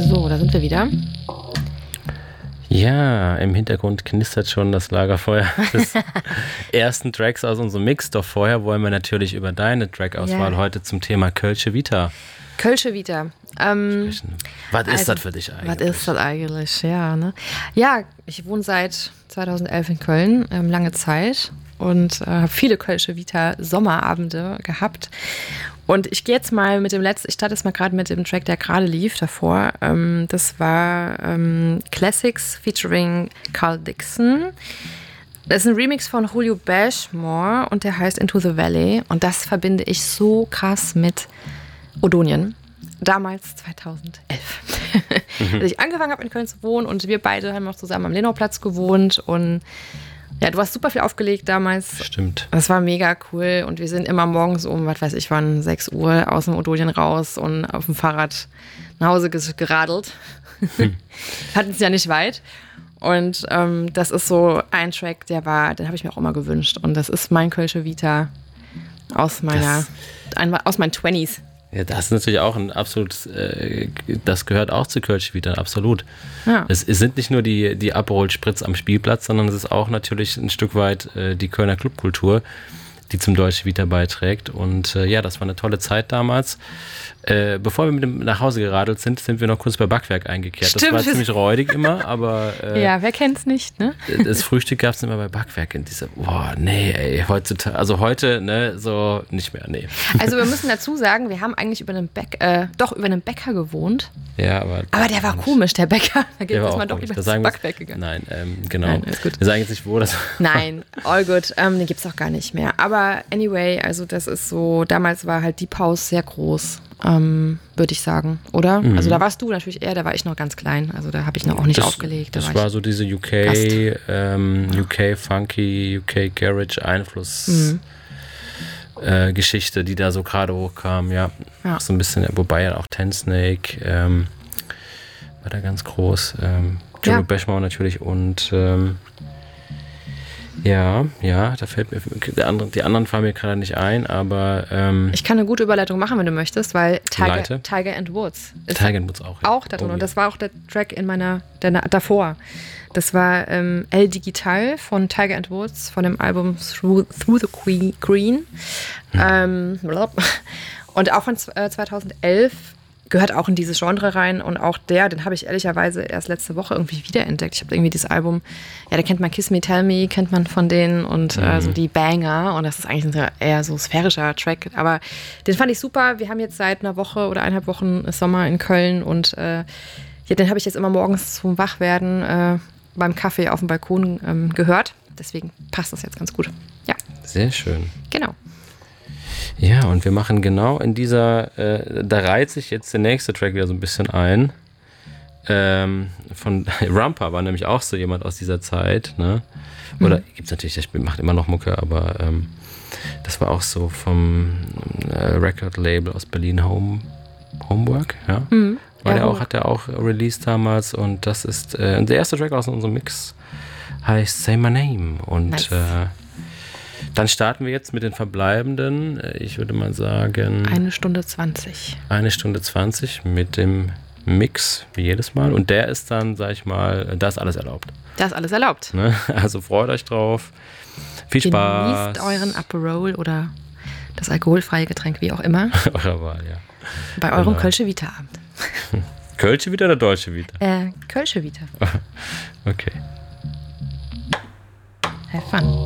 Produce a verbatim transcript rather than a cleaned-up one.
So, da sind wir wieder. Ja, im Hintergrund knistert schon das Lagerfeuer des ersten Tracks aus unserem Mix. Doch vorher wollen wir natürlich über deine Trackauswahl Ja. heute zum Thema Kölsche Vita Kölsche Vita. Ähm, sprechen. Was ist also, das für dich eigentlich? Was ist das eigentlich? Ja, ne? Ja, ich wohne seit zweitausendelf in Köln, ähm, lange Zeit und äh, habe viele Kölsche Vita Sommerabende gehabt. Und ich gehe jetzt mal mit dem letzten, ich starte jetzt mal gerade mit dem Track, der gerade lief davor. Ähm, das war ähm, Classics featuring Carl Dixon. Das ist ein Remix von Julio Bashmore und der heißt Into the Valley. Und das verbinde ich so krass mit Odonien. Damals zweitausendelf. Mhm. Als ich angefangen habe in Köln zu wohnen und wir beide haben auch zusammen am Lenauplatz gewohnt und ja, du hast super viel aufgelegt damals. Stimmt. Das war mega cool und wir sind immer morgens um, was weiß ich, wann, sechs Uhr aus dem Odonien raus und auf dem Fahrrad nach Hause geradelt. Hm. Hatten es ja nicht weit. Und ähm, das ist so ein Track, der war, den habe ich mir auch immer gewünscht. Und das ist mein Kölsche Vita aus meiner, ein, aus meinen Twenties. Ja, das ist natürlich auch ein absolut, äh, das gehört auch zu Kölsche Vita, absolut. Ja. Es, es sind nicht nur die, die Aperol Spritz am Spielplatz, sondern es ist auch natürlich ein Stück weit äh, die Kölner Clubkultur, die zum Deutsche Vita beiträgt. Und äh, ja, das war eine tolle Zeit damals. Äh, bevor wir mit dem nach Hause geradelt sind, sind wir noch kurz bei Backwerk eingekehrt. Stimmt. Das war ziemlich räudig immer, aber äh, ja, wer kennt's nicht, ne? Das Frühstück gab es immer bei Backwerk in dieser, boah, nee, ey, heutzutage, also heute, ne, so nicht mehr, nee. Also wir müssen dazu sagen, wir haben eigentlich über einen Bäck, äh, doch über einen Bäcker gewohnt. Ja, aber. Aber der war komisch, der Bäcker. Da Der ist war man doch komisch. lieber Da ins sagen wir- Backwerk gegangen. Nein, ähm, genau. Nein, alles gut. Wir sagen jetzt nicht, wo das. Nein, all good. Ähm, den gibt's auch gar nicht mehr. Aber anyway, also das ist so, damals war halt Deep House sehr groß, ähm, würde ich sagen, oder? Mhm. Also da warst du natürlich eher, da war ich noch ganz klein. Also da habe ich noch auch nicht das, aufgelegt. Da Das war war ich so diese U K, ähm, U K Funky, U K Garage Einfluss. Mhm. Äh, Geschichte, die da so gerade hochkam, ja. Ja. Auch so ein bisschen, wobei ja auch Ten Snake ähm, war da ganz groß. Ähm, Joey Ja. Bashmore natürlich und ähm, ja, ja, da fällt mir der andere, die anderen fallen mir gerade nicht ein, aber ähm, Ich kann eine gute Überleitung machen, wenn du möchtest, weil Tiger, Leite. Tiger and Woods ist Tiger and Woods auch. Ja. auch da drin. Oh, Und ja. das war auch der Track in meiner, der, davor. Das war ähm, El Digital von Tiger and Woods von dem Album Through, Through the Que- Green. Mhm. Ähm, blub. Und auch von äh, zweitausendelf gehört auch in dieses Genre rein. Und auch der, den habe ich ehrlicherweise erst letzte Woche irgendwie wiederentdeckt. Ich habe irgendwie dieses Album, ja, da kennt man Kiss Me, Tell Me, kennt man von denen und Mhm. äh, so die Banger. Und das ist eigentlich ein eher so sphärischer Track. Aber den fand ich super. Wir haben jetzt seit einer Woche oder eineinhalb Wochen Sommer in Köln und äh, ja, den habe ich jetzt immer morgens zum Wachwerden äh, beim Kaffee auf dem Balkon ähm, gehört. Deswegen passt das jetzt ganz gut. Ja, Sehr schön. genau. Ja, und wir machen genau in dieser, äh, da reiht sich jetzt der nächste Track wieder so ein bisschen ein. Ähm, von Rumpa war nämlich auch so jemand aus dieser Zeit, ne? Oder mhm. gibt's natürlich, der macht immer noch Mucke, aber ähm, das war auch so vom äh, Record-Label aus Berlin, Home, Homework, ja. Mhm. War Ja, der auch, Homework. hat er auch released damals und das ist, äh, der erste Track aus unserem Mix heißt Say My Name und Nice. äh, dann starten wir jetzt mit den verbleibenden, äh, ich würde mal sagen, Eine Stunde zwanzig. eine Stunde zwanzig mit dem Mix, wie jedes Mal. Und der ist dann, sag ich mal, da ist alles erlaubt. Da ist alles erlaubt. Ne? Also freut euch drauf. Viel Spaß. Genießt euren Aperol oder das alkoholfreie Getränk, wie auch immer, Eurer Wahl, ja. bei eurem Genau. Kölsche Vita-Abend. Kölsche wieder oder Deutsche wieder? Äh, Kölsche Vita. Okay. Have fun.